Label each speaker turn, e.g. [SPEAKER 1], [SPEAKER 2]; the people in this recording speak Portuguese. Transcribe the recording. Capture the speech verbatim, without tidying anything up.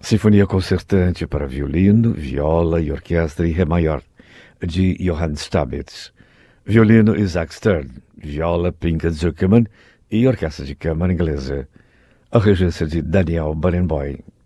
[SPEAKER 1] Sinfonia concertante para violino, viola e orquestra em Ré maior, de Johann Stamitz. Violino Isaac Stern, viola Pinka Zuckerman e orquestra de câmara inglesa. A regência de Daniel Barenboim.